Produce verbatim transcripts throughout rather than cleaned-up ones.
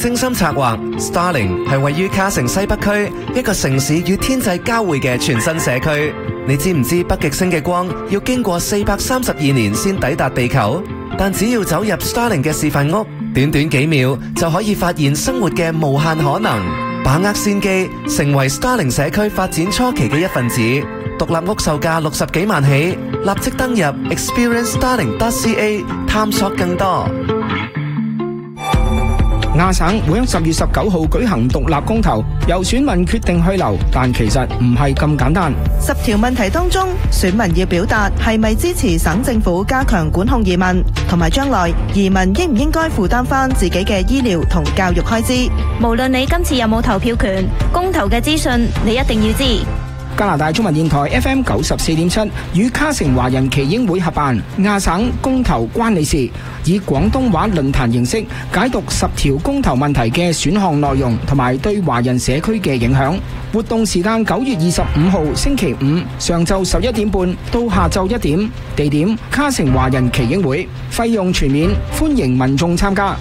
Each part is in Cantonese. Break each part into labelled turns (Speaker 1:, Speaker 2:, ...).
Speaker 1: 精心策劃 ，Starling 係位於卡城西北區一個城市與天際交匯嘅全新社區。你知唔知北極星嘅光要經過四百三十二年先抵達地球？但只要走入 Starling 嘅示範屋，短短幾秒就可以發現生活嘅無限可能。把握先機，成為 Starling 社區發展初期嘅一份子。獨立屋售價六十幾萬起，立即登入 experience starling dot c a 探索更多。
Speaker 2: 亞省會喺十月十九號舉行獨立公投，由選民決定去留，但其實唔係咁簡單。
Speaker 3: 十條問題當中，選民要表達係咪支持省政府加強管控移民，同埋將來移民應唔應該負擔翻自己嘅醫療同教育開支。
Speaker 4: 無論你今次有冇投票權，公投嘅資訊你一定要知。
Speaker 2: 加拿大中文電台 F M 九十四點七與卡城華人耆英會合辦亞省公投關你事，以廣東話論壇形式解讀十條公投問題嘅選項內容同埋對華人社區嘅影響。活動時間九月二十五號星期五上晝十一點半到下晝一點，地點卡城華人耆英會，費用全免，歡迎民眾參加。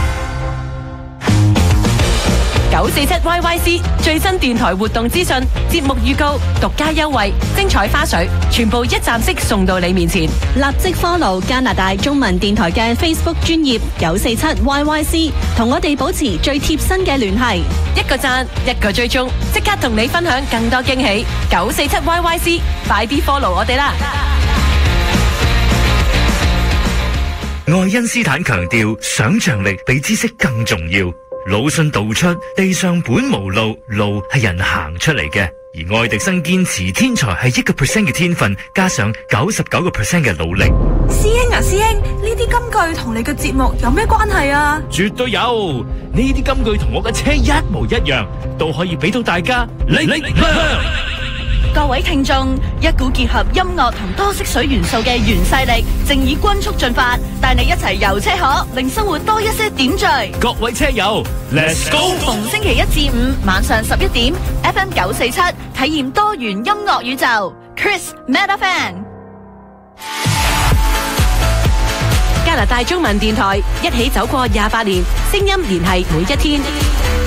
Speaker 5: 九四七 Y Y C 最新電台活動資訊、節目預告、獨家優惠、精彩花絮，全部一站式送到你面前。
Speaker 6: 立即 follow 加拿大中文電台嘅 Facebook 專頁九四七 Y Y C， 同我哋保持最貼身嘅聯繫。
Speaker 5: 一個讚，一個追蹤，即刻同你分享更多驚喜。九四七 Y Y C， 快啲 follow 我哋啦！
Speaker 7: 愛因斯坦強調，想像力比知識更重要。魯迅道出地上本無路，路係人行出嚟嘅。而愛迪生堅持天才係一個 percent 嘅天分，加上九十九個 percent 嘅努力。
Speaker 8: 師兄啊，師兄，呢啲金句同你嘅節目有咩關係啊？
Speaker 9: 絕對有，呢啲金句同我嘅車一模一樣，都可以俾到大家力力量。
Speaker 6: 各位聽眾，一股結合音樂同多色水元素嘅原勢力正以均速進發，帶你一齊遊車河，令生活多一些點綴。
Speaker 9: 各位車友 ，Let's go！
Speaker 6: 逢星期一至五晚上十一點 ，F M 九四七體驗多元音樂宇宙 ，Chris Metafan。
Speaker 5: 加拿大中文電台一起走過廿八年，聲音聯繫每一天。